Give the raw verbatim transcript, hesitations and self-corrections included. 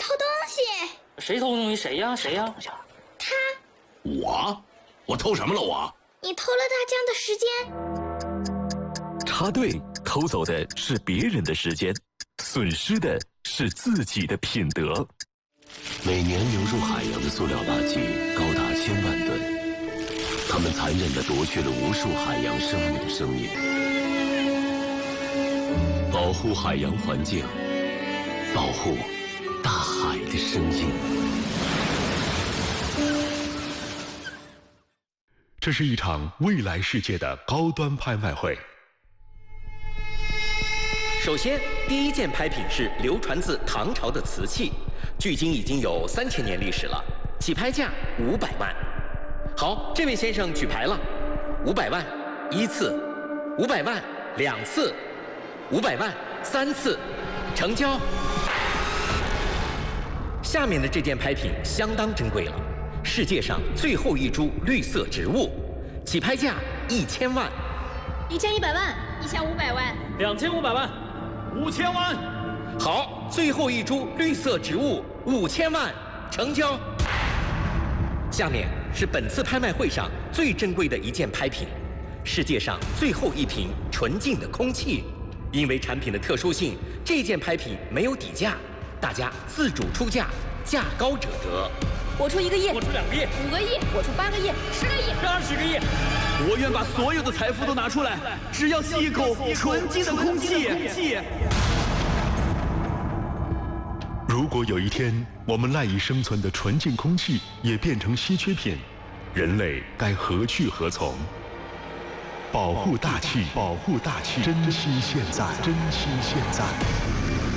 偷东西！ 谁偷东西？谁呀？谁呀？ 他。 我？我偷什么了？我？ 你偷了大江的时间。 插队偷走的是别人的时间，损失的是自己的品德。 每年流入海洋的塑料垃圾高达千万吨，它们残忍地夺去了无数海洋生物的生命。保护海洋环境，保护大海的声音。 这是一场未来世界的高端拍卖会。 首先，第一件拍品是流传自唐朝的瓷器，距今已经有三千年历史了，起拍价五百万。好，这位先生举牌了，五百万一次，五百万两次，五百万三次，成交。下面的这件拍品相当珍贵了，世界上最后一株绿色植物，起拍价一千万， 一千一百万，一千五百万， 两千五百万，五千万。 好，最后一株绿色植物五千万，成交。下面是本次拍卖会上最珍贵的一件拍品，世界上最后一瓶纯净的空气。因为产品的特殊性，这件拍品没有底价，大家自主出价，价高者得。 我出一个亿， 我出两个亿， 五个亿，我出八个亿，十个亿， 二十个亿。 我愿把所有的财富都拿出来，只要吸一口纯净的空气。 如果有一天我们赖以生存的纯净空气也变成稀缺品，人类该何去何从？保护大气，保护大气，珍惜现在，珍惜现在。